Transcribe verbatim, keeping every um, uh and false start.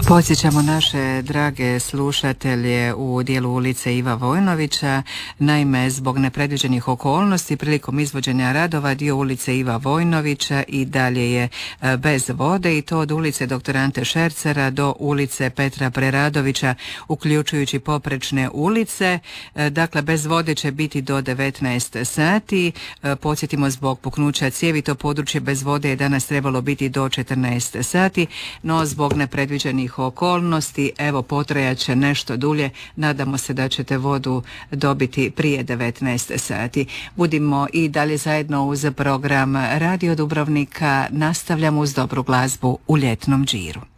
Podsjećamo naše drage slušatelje u dijelu ulice Iva Vojnovića. Naime, zbog nepredviđenih okolnosti prilikom izvođenja radova dio ulice Iva Vojnovića i dalje je bez vode, i to od ulice doktora Ante Šercera do ulice Petra Preradovića, uključujući poprečne ulice. Dakle, bez vode će biti do devetnaest sati. Podsjetimo, zbog puknuća cijevi to područje bez vode je danas trebalo biti do četrnaest sati, no zbog nepredviđenih okolnosti, evo, potrajat će nešto dulje. Nadamo se da ćete vodu dobiti prije devetnaest sati. Budimo i dalje zajedno uz program Radio Dubrovnika. Nastavljamo uz dobru glazbu u ljetnom džiru.